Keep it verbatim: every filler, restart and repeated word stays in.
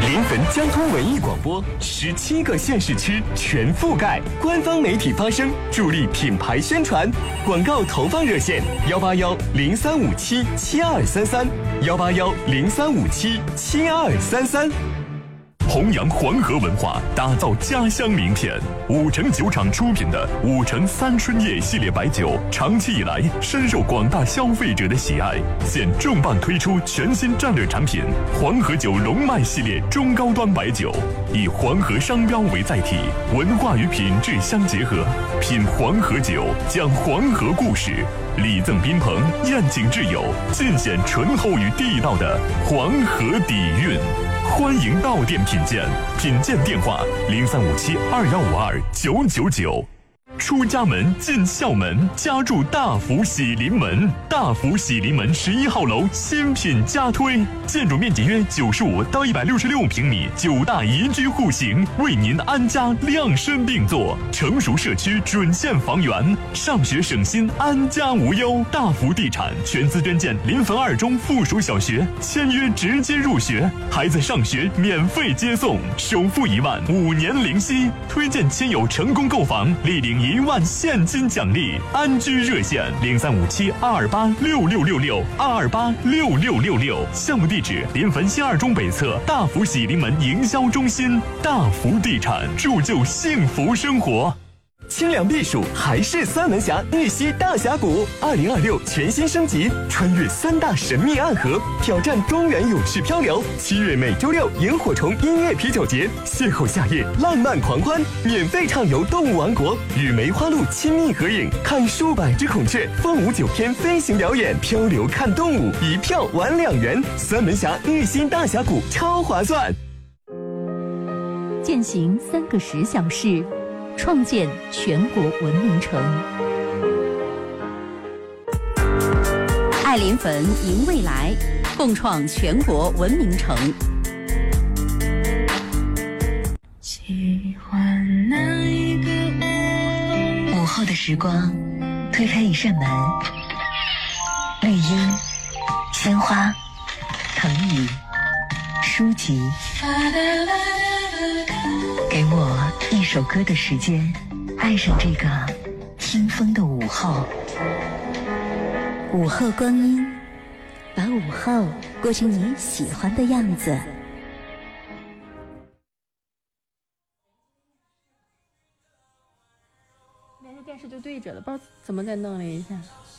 临汾交通文艺广播，十七个县市区全覆盖，官方媒体发声，助力品牌宣传。广告投放热线：幺八幺零三五七七二三三，幺八幺零三五七七二三三。弘扬黄河文化，打造家乡名片。五城酒厂出品的五城三春叶系列白酒，长期以来深受广大消费者的喜爱。现重磅推出全新战略产品——黄河酒龙脉系列中高端白酒，以黄河商标为载体，文化与品质相结合。品黄河酒，讲黄河故事，礼赠宾朋，宴请挚友，尽显醇厚与地道的黄河底蕴。欢迎到店品鉴，品鉴电话零三五七二幺五二九九九。出家门进校门，家住大福喜临门。大福喜临门十一号楼新品加推，建筑面积约九十五到一百六十六平米，九大宜居户型，为您安家量身定做。成熟社区准现房源，上学省心，安家无忧。大福地产全资捐建临汾二中附属小学，签约直接入学，孩子上学免费接送，首付一万，五年零息。推荐亲友成功购房，立领一万现金奖励。安居热线零三五七二二八六六六六二二八六六六六。项目地址：临汾新二中北侧大福喜临门营销中心。大福地产，铸就幸福生活。清凉避暑还是三门峡玉溪大峡谷，二零二六全新升级，穿越三大神秘暗河，挑战东源勇士漂流。七月每周六萤火虫音乐啤酒节，邂逅夏夜浪漫狂欢，免费畅游动物王国，与梅花鹿亲密合影，看数百只孔雀，凤舞九天飞行表演，漂流看动物，一票玩两元。三门峡玉溪大峡谷超划算。 践行三个十小时，创建全国文明城。爱临汾，迎未来，共创全国文明城。 喜欢那一个午后的时光，推开一扇门，绿荫、鲜花、藤椅、书籍，给我一首歌的时间，爱上这个听风的午后。 午后光阴，把午后过成你喜欢的样子。 连着电视就对着了，不知道怎么再弄了一下。